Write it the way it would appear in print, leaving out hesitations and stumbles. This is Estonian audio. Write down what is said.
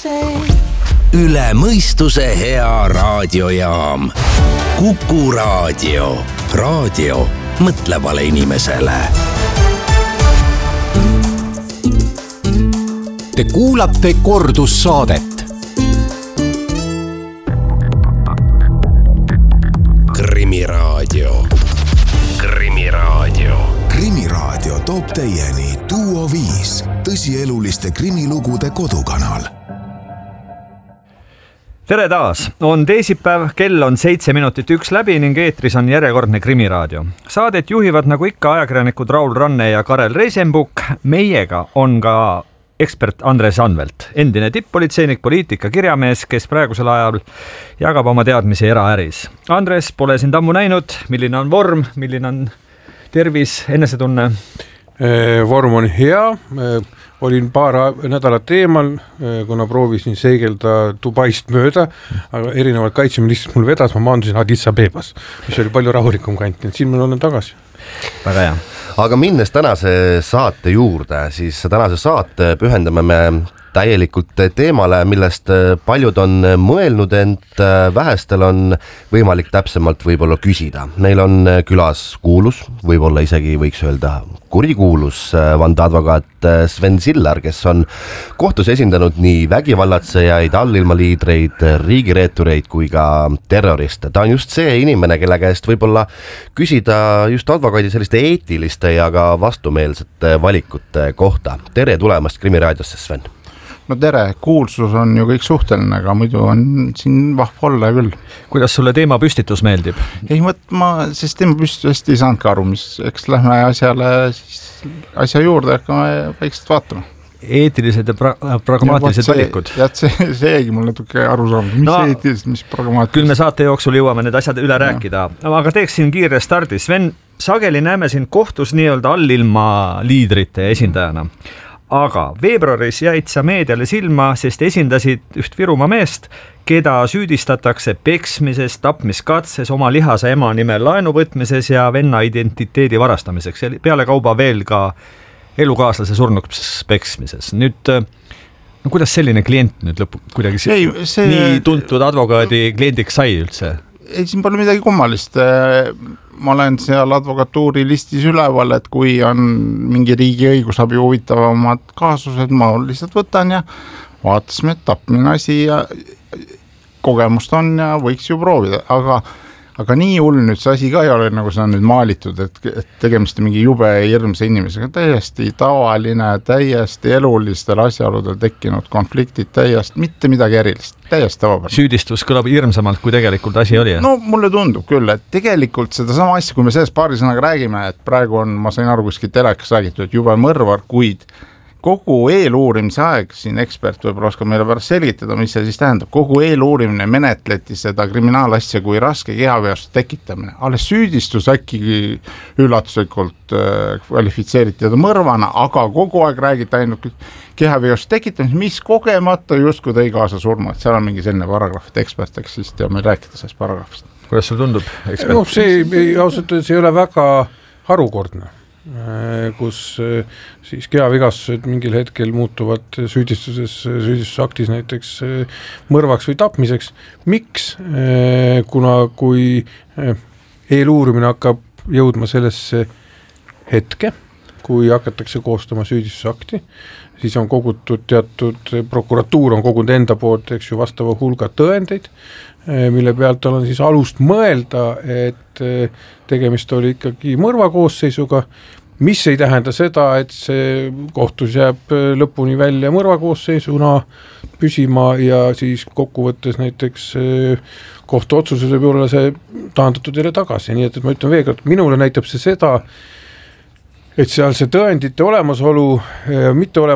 Üle mõistuse hea raadiojaam. Kuku Raadio. Raadio mõtlevale inimesele. Te kuulate kordussaadet. Krimiraadio. Krimiraadio. Krimiraadio toob teieni Duo 5, tõsieluliste krimilugude kodukanal. Tere taas! On teisipäev, kell on 7:01 läbi ning eetris on järjekordne Krimiraadio. Saadet juhivad nagu ikka ajakirjanikud Raul Ranne ja Karel Reisenbuk. Meiega on ka ekspert Andres Anvelt, endine tipp-politseinik, poliitika kirjamees, kes praegusel ajal jagab oma teadmisi eraäris. Andres, pole sind ammu näinud, milline on vorm, milline on tervis, enesetunne? Vorm on hea, olin paar nädalat eemal, kuna proovisin seigelda Dubaist mööda, aga erinevalt kaitseministrist mul vedas, ma maandusin Addis Abebas, mis oli palju rahulikum kant, nii et siin mul olen tagasi. Väga hea. Aga minnes tänase saate juurde, siis tänase saate pühendame me täielikult teemale, millest paljud on mõelnud, ent vähestel on võimalik täpsemalt võib-olla küsida. Meil on külas kuulus, võib-olla isegi võiks öelda kurikuulus vandeadvokaat Sven Sillar, kes on kohtus esindanud nii vägivallatsejaid, allilmaliidreid, riigireetureid kui ka terroriste. Ta on just see inimene, kelle käest võib-olla küsida just advokaadi selliste eetiliste ja ka vastumeelsete valikute kohta. Tere tulemast Krimiraadiosse, Sven! No tere, kuulsus on ju kõik suhteline, aga muidu on siin vahva olla küll. Kuidas sulle teema püstitus meeldib? Ei, sest teema püstitus hästi ei saanud ka aru, eks lähme asja juurde, aga me vaikselt vaatame. Eetilised ja pragmaatilised valikud. Seegi mul natuke aru saanud, mis eetilised, mis pragmaatilised. Küll me saate jooksul jõuame need asjad üle rääkida, aga teeksin kiire stardi. Sven, sageli näeme siin kohtus nii-öelda allilma liidrite esindajana. Aga veebruaris jäid sa meediale silma, sest esindasid üht Virumaa meest, keda süüdistatakse peksmises, tapmiskatses, oma lihase ema nimel laenuvõtmises ja venna identiteedi varastamiseks ja peale kauba veel ka elukaaslase surnuks peksmises. Nüüd, kuidas selline klient nüüd kuidagi nii tuntud advokaadi kliendiks sai üldse? Ei, siin pole midagi kummalist. Ma olen seal advokatuuri listis üleval, et kui on mingi riigi õigusabi huvitavamad kaasused, ma lihtsalt võtan ja vaatasime, et tapmine asi ja kogemust on ja võiks ju proovida, aga nii hull nüüd see asi ka ei ole, nagu see on nüüd maalitud, et tegemist mingi jube hirmsa inimesega, täiesti tavaline, täiesti elulistel asjaoludel tekkinud konfliktid, mitte midagi erilist, täiesti tavapärane. Süüdistus kõlab hirmsamalt, kui tegelikult asi oli. No mulle tundub küll, et tegelikult seda sama asja, kui me sellest paari sõnaga räägime, et praegu on, ma sain aru kuskil telekas räägitud, et jube mõrvar, kuid kogu eeluurimise aeg, siin ekspert võib-olla oskab meile pärast selgitada, mis see siis tähendab. Kogu eeluurimine menetleti seda kriminaalasja kui raske kehaveost tekitamine. Alles süüdistus äkki üllatuslikult kvalifitseeriti teda mõrvana, aga kogu aeg räägiti ainult kehaveost tekitamine, mis kogemata justkui tõi kaasa surma. Et seal on mingi selline paragrahv, et ekspert eks siis ja meil rääkida sellest paragrahvist. Kuidas sul tundub, ekspert? No, see ausalt öeldes ei ole väga harukordne, kus siis kehavigastused mingil hetkel muutuvad süüdistusaktis näiteks mõrvaks või tapmiseks. Miks? Kuna kui eeluurimine hakkab jõudma sellesse hetke, kui hakatakse koostama süüdistusakti, siis on kogutud teatud, prokuratuur on kogunud enda poolt, eks ju, vastava hulga tõendeid, mille pealt on siis alust mõelda, et tegemist oli ikkagi mõrvakoosseisuga, mis ei tähenda seda, et see kohtus jääb lõpuni välja mõrvakoosseisuna püsima ja siis kokkuvõttes näiteks kohtu otsuses võib olla see taandatud jälle tagasi. Nii et ma ütlen veel kord, minule näitab see seda, et seal see tõendite olemasolu, mitte